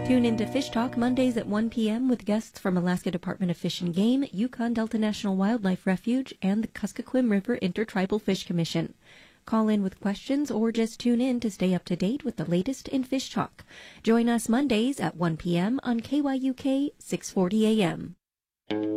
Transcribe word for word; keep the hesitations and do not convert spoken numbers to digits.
Tune in to Fish Talk Mondays at one p.m. with guests from Alaska Department of Fish and Game, Yukon Delta National Wildlife Refuge, and the Kuskokwim River Intertribal Fish Commission. Call in with questions or just tune in to stay up to date with the latest in Fish Talk. Join us Mondays at one p.m. on K Y U K six forty A M.